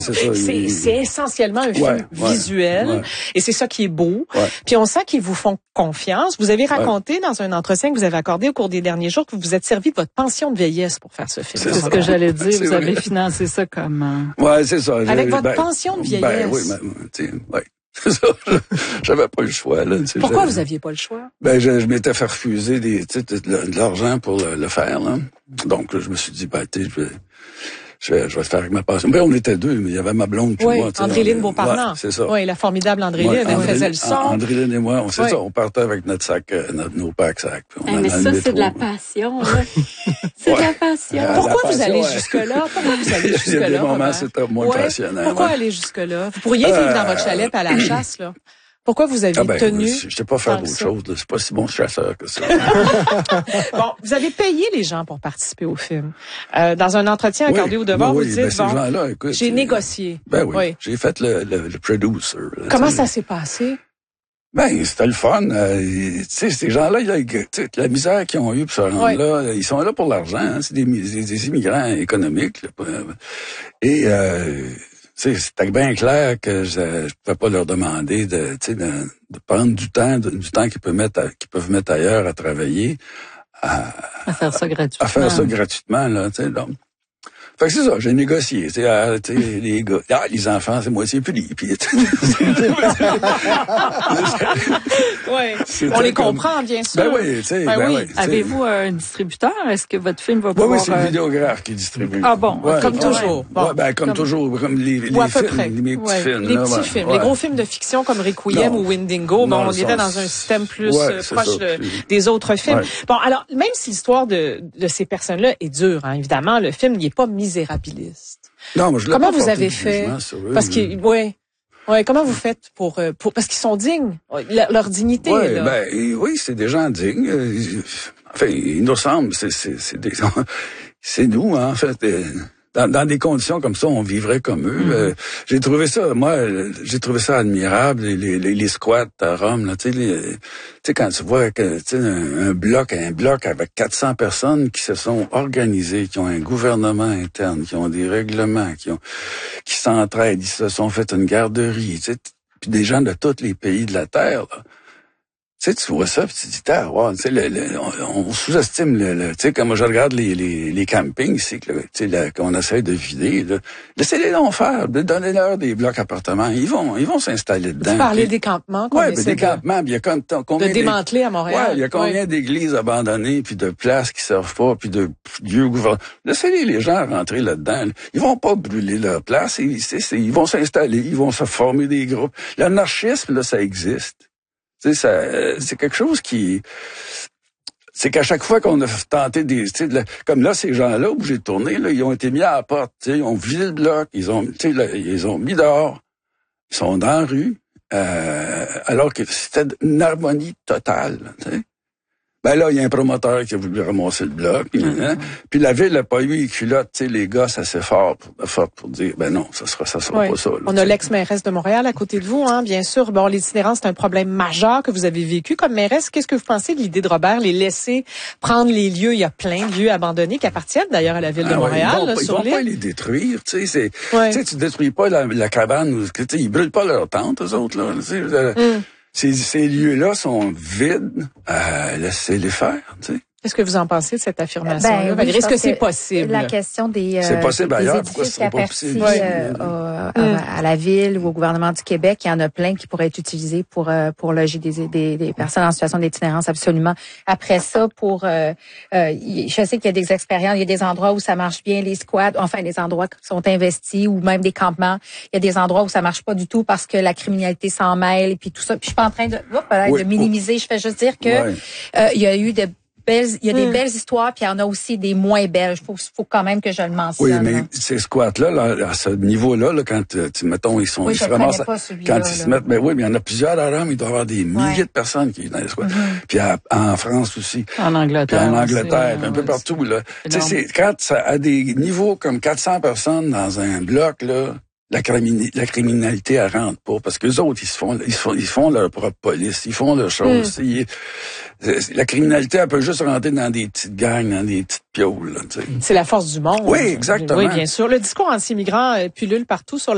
C'est ça. C'est essentiellement un film visuel et c'est ça qui est beau. Ouais. Puis on sent qu'ils vous font confiance. Vous avez raconté dans un entretien que vous avez accordé au cours des derniers jours que vous vous êtes servi de votre pension de vieillesse pour faire ce film. C'est ce que j'allais dire. Vous avez financé ça comment? Ouais, c'est ça. Avec votre pension de vieillesse. Ben oui, c'est ça. J'avais pas le choix, là. Pourquoi vous aviez pas le choix? Ben, je m'étais fait refuser de l'argent pour le faire, là. Donc, là, je me suis dit, je vais le faire avec ma passion. Ben, on était deux, mais il y avait ma blonde puis moi. Andréline Beauparlant. Ouais, c'est ça. Oui, la formidable Andréline, elle faisait le son. Andréline et moi, c'est ça, on partait avec notre sac, nos packs sacs. Mais ça, c'est de la passion, là. C'est de la passion. Pourquoi vous allez jusque-là? Pourquoi vous allez jusque-là? Il y a des moments, c'était moins passionnant. Pourquoi aller jusque-là? Vous pourriez vivre dans votre chalet à la chasse, là. Pourquoi vous avez tenu? Je sais pas faire d'autre chose, là. C'est pas si bon chasseur que ça. Bon, vous avez payé les gens pour participer au film. Dans un entretien accordé au Devoir, vous dites, ces gens-là, écoute, j'ai négocié. Ben oui. J'ai fait le producer. Là, comment ça s'est passé? Ben, c'était le fun. Tu sais, ces gens-là, la misère qu'ils ont eue pour se rendre là, ils sont là pour l'argent. Hein, c'est des immigrants économiques. Là, et c'était bien clair que je pouvais pas leur demander de prendre du temps qu'ils peuvent mettre ailleurs à travailler, à faire ça gratuitement. À faire ça gratuitement, là, tu sais, donc. Fait que c'est ça, j'ai négocié, les gars, les enfants, c'est moitié prix, puis on les comprend, bien sûr. Ben oui, tu sais, oui. Avez-vous un distributeur? Est-ce que votre film va pouvoir... Oui, c'est le vidéographe qui distribue. Ah bon? Comme toujours. Bon. Comme toujours, comme les films, mes petits films. Les petits films. Les gros films de fiction comme Requiem ou Windingo, on était dans un système plus proche des autres films. Ouais. Bon, alors, même si l'histoire de ces personnes-là est dure, hein, évidemment, le film n'est pas misérabiliste. Non, moi, je l'ai Comment pas vous avez fait? Parce que, comment vous faites pour parce qu'ils sont dignes, leur dignité. Ouais, là. Oui, c'est des gens dignes. Enfin, ils nous ressemblent. C'est nous, hein, en fait. Dans des conditions comme ça, on vivrait comme eux. J'ai trouvé ça admirable, les squats à Rome, là, tu sais, quand tu vois que, tu sais, un bloc avec 400 personnes qui se sont organisées, qui ont un gouvernement interne, qui ont des règlements, qui s'entraident, ils se sont fait une garderie, tu sais, puis des gens de tous les pays de la Terre, là. Tu vois ça, puis tu te dis, on sous-estime tu sais, comme je regarde les campings ici, qu'on essaie de vider, là. Laissez-les donc faire, donnez-leur des blocs appartements, ils vont s'installer dedans. Vous parlez des campements, quoi. Des campements, il y a combien de démanteler à Montréal. Ouais, il y a combien d'églises abandonnées, puis de places qui servent pas, puis de lieux gouvernementaux. Laissez les gens rentrer là-dedans. Ils vont pas brûler leur place, ils vont s'installer, ils vont se former des groupes. L'anarchisme, là, ça existe. Tu sais, c'est quelque chose c'est qu'à chaque fois qu'on a tenté comme là, ces gens-là où j'ai tourné, là, ils ont été mis à la porte, tu sais, ils ont vidé le bloc, ils ont mis dehors, ils sont dans la rue, alors que c'était une harmonie totale, tu sais. Ben là, il y a un promoteur qui a voulu ramasser le bloc. Puis la ville n'a pas eu les culottes, tu sais, les gosses assez forts pour dire, ben non, ça sera pas ça. Là, on a l'ex-mairesse de Montréal à côté de vous, hein, bien sûr. Bon, l'itinérance, c'est un problème majeur que vous avez vécu comme mairesse. Qu'est-ce que vous pensez de l'idée de Robert, les laisser prendre les lieux? Il y a plein de lieux abandonnés qui appartiennent d'ailleurs à la ville de Montréal, ils vont pas les détruire, tu sais. Tu détruis pas la cabane, tu sais, ils brûlent pas leur tente, eux autres, là. Ces lieux-là sont vides, laissez-les faire, tu sais. Qu'est-ce que vous en pensez de cette affirmation-là, Valérie? Est-ce que c'est possible? La question des c'est possible ailleurs, pourquoi édifices ce serait pas possible? À la ville ou au gouvernement du Québec, il y en a plein qui pourraient être utilisés pour loger des personnes en situation d'itinérance, absolument. Après ça, je sais qu'il y a des expériences, il y a des endroits où ça marche bien, les squats, enfin des endroits qui sont investis ou même des campements. Il y a des endroits où ça marche pas du tout parce que la criminalité s'en mêle et puis tout ça. Puis je suis pas en train de minimiser, je fais juste dire que il y a eu des belles histoires, puis il y en a aussi des moins belles. Faut quand même que je le mentionne. Oui, mais ces squats-là, à ce niveau-là, quand mettons, ils se ramassent, quand ils se mettent, mais il y en a plusieurs à Rome, il doit y avoir des milliers de personnes qui vivent dans les squats. Puis en France aussi. En Angleterre. Puis en Angleterre, un peu partout, là. Tu sais, quand ça a des niveaux comme 400 personnes dans un bloc, là, la criminalité, elle rentre pas, parce que les autres, ils font leur propre police, ils font leurs choses. La criminalité, elle peut juste rentrer dans des petites gangs, dans des petites piaules, là, tu sais. C'est la force du monde. Oui, exactement. Oui, bien sûr. Le discours anti-immigrant pullule partout sur